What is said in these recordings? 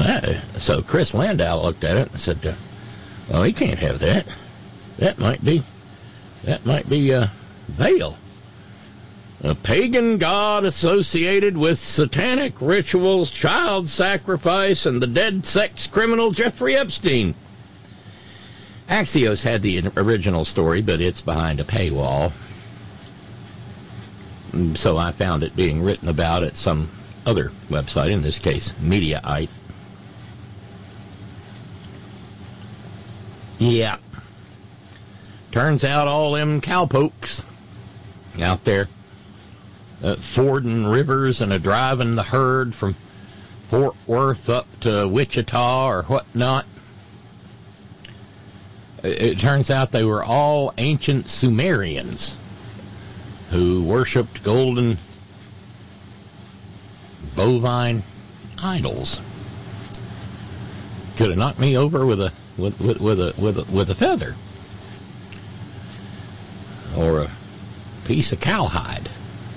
So Chris Landau looked at it and said, well, he can't have that. That might be Baal, a pagan god associated with satanic rituals, child sacrifice, and the dead sex criminal Jeffrey Epstein. Axios had the original story, but it's behind a paywall. So I found it being written about at some other website, in this case, Mediaite. Yeah. Turns out all them cowpokes out there fording rivers and driving the herd from Fort Worth up to Wichita or whatnot. It turns out they were all ancient Sumerians who worshipped golden bovine idols. Could have knocked me over with a feather or a piece of cowhide.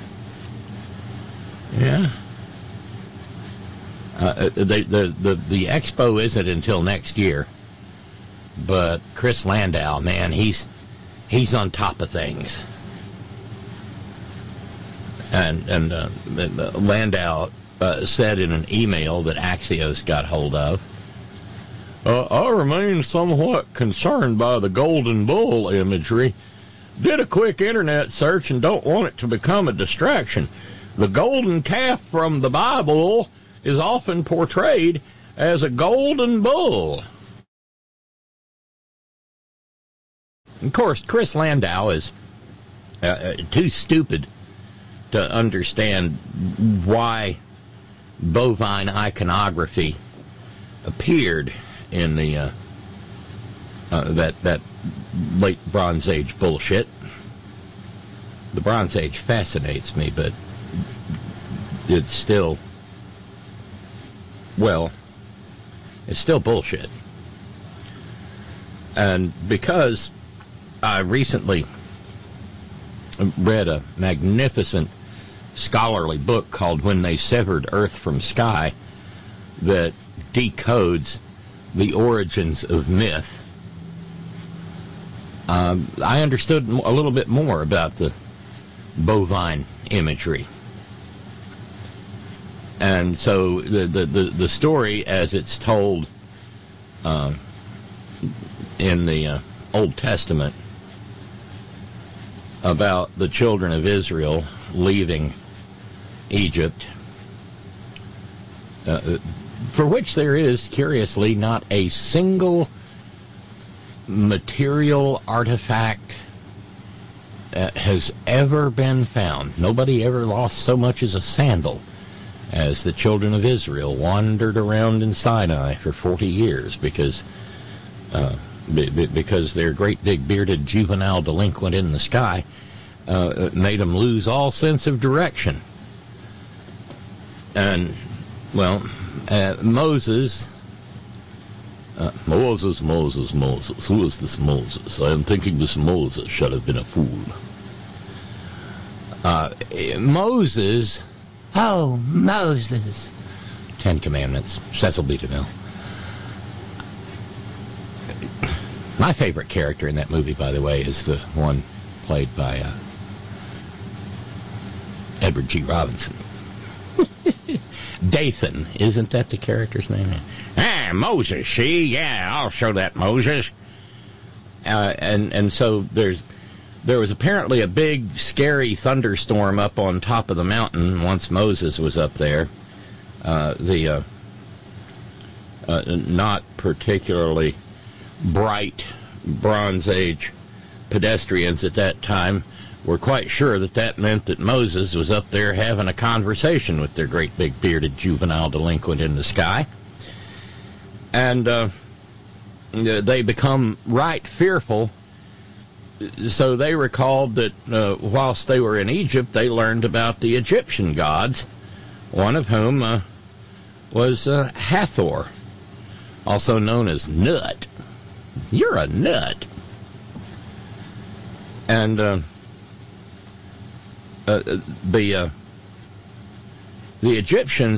Yeah. The expo isn't until next year, but Chris Landau, man, he's on top of things. And Landau said in an email that Axios got hold of, I remain somewhat concerned by the golden bull imagery. Did a quick internet search and don't want it to become a distraction. The golden calf from the Bible is often portrayed as a golden bull. Of course, Chris Landau is too stupid to understand why bovine iconography appeared in the that late Bronze Age bullshit. The Bronze Age fascinates me, but it's still bullshit. And because I recently read a magnificent scholarly book called When They Severed Earth from Sky that decodes the origins of myth, I understood a little bit more about the bovine imagery. And so the story as it's told in the Old Testament about the children of Israel leaving Egypt, for which there is, curiously, not a single material artifact has ever been found. Nobody ever lost so much as a sandal as the children of Israel wandered around in Sinai for 40 years because their great big bearded juvenile delinquent in the sky made them lose all sense of direction. And, well, Moses. Moses. Who is this Moses? I am thinking this Moses should have been a fool. Moses. Oh, Moses. 10 Commandments. Cecil B. DeMille. My favorite character in that movie, by the way, is the one played by Edward G. Robinson. Dathan, isn't that the character's name? Moses, see? Yeah, I'll show that Moses. And so there was apparently a big, scary thunderstorm up on top of the mountain once Moses was up there. The not particularly bright Bronze Age pedestrians at that time were quite sure that meant that Moses was up there having a conversation with their great big bearded juvenile delinquent in the sky. And they become right fearful. So they recalled that whilst they were in Egypt, they learned about the Egyptian gods, one of whom was Hathor, also known as Nut. You're a nut. And the Egyptians